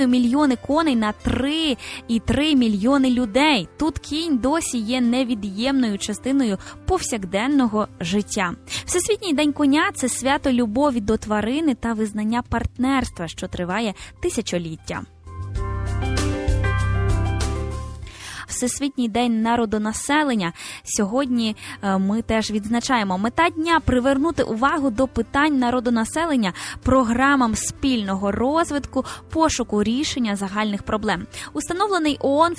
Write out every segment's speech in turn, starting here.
2,5 мільйони коней на 3,3 мільйони людей. Тут кінь досі є невід'ємною частиною повсякденного життя. Всесвітній день коня – це свято любові до тварини та визнання партнерства, що триває тисячоліття. Всесвітній день народонаселення сьогодні ми теж відзначаємо. Мета дня – привернути увагу до питань народонаселення, програмам спільного розвитку, пошуку рішення загальних проблем. Установлений ООН в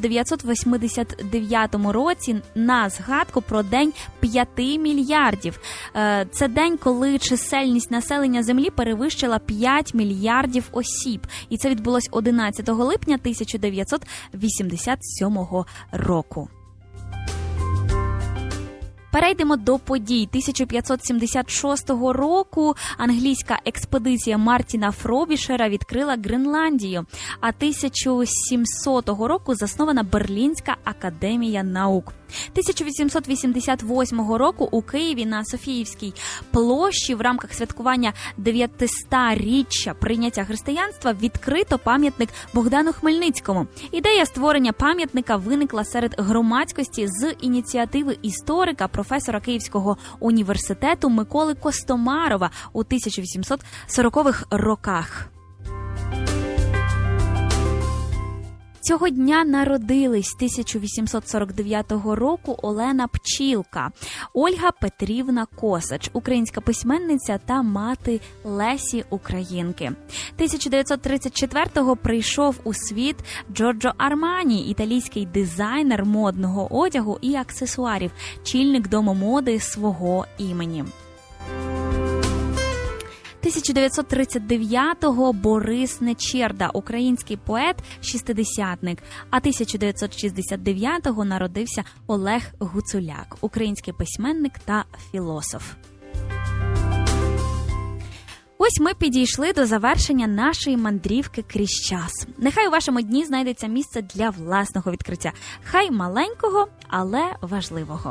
1989 році на згадку про День 5 мільярдів. Це день, коли чисельність населення Землі перевищила 5 мільярдів осіб. І це відбулось 11 липня 1987 року. Перейдемо до подій. 1576 року англійська експедиція Мартіна Фробішера відкрила Гренландію, а 1700 року заснована Берлінська академія наук. 1888 року у Києві на Софіївській площі в рамках святкування 900-річчя прийняття християнства відкрито пам'ятник Богдану Хмельницькому. Ідея створення пам'ятника виникла серед громадськості з ініціативи історика, професора Київського університету Миколи Костомарова у 1840-х роках. Цього дня народились 1849 року Олена Пчілка, Ольга Петрівна Косач, українська письменниця та мати Лесі Українки. 1934-го прийшов у світ Джорджо Армані, італійський дизайнер модного одягу і аксесуарів, чільник дому моди свого імені. 1939-го Борис Нечерда, український поет, шістидесятник, а 1969-го народився Олег Гуцуляк, український письменник та філософ. Ось ми підійшли до завершення нашої мандрівки крізь час. Нехай у вашому дні знайдеться місце для власного відкриття. Хай маленького, але важливого.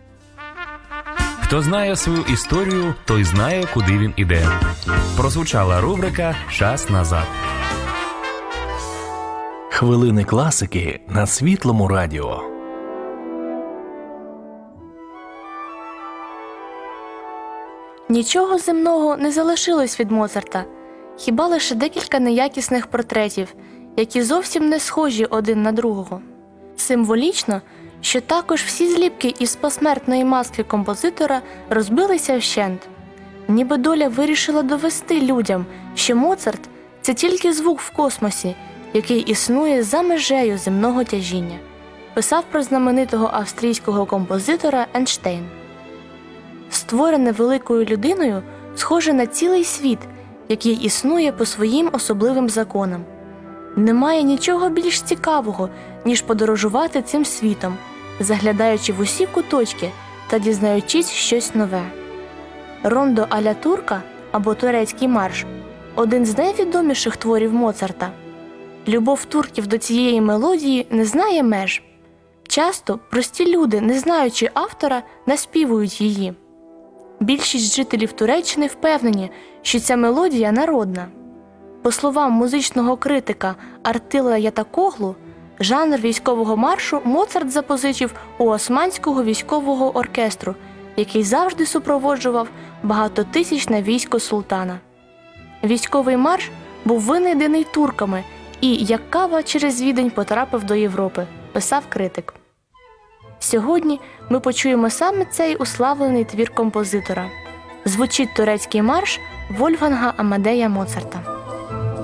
Хто знає свою історію, той знає, куди він іде. Прозвучала рубрика «Час назад». Хвилини класики на Світлому радіо. Нічого земного не залишилось від Моцарта, хіба лише декілька неякісних портретів, які зовсім не схожі один на другого. Символічно, що також всі зліпки із посмертної маски композитора розбилися вщент. Ніби доля вирішила довести людям, що Моцарт – це тільки звук в космосі, який існує за межею земного тяжіння, писав про знаменитого австрійського композитора Ейнштейн. Створене великою людиною, схоже на цілий світ, який існує по своїм особливим законам. Немає нічого більш цікавого, ніж подорожувати цим світом, заглядаючи в усі куточки та дізнаючись щось нове. Рондо а-ля турка, або турецький марш – один з найвідоміших творів Моцарта. Любов турків до цієї мелодії не знає меж. Часто прості люди, не знаючи автора, наспівують її. Більшість жителів Туреччини впевнені, що ця мелодія народна. По словам музичного критика Артила Ятакоглу, жанр військового маршу Моцарт запозичив у Османського військового оркестру, який завжди супроводжував багатотисячне військо султана. Військовий марш був винайдений турками і, як кава, через Відень потрапив до Європи, писав критик. Сьогодні ми почуємо саме цей уславлений твір композитора. Звучить турецький марш Вольфганга Амадея Моцарта.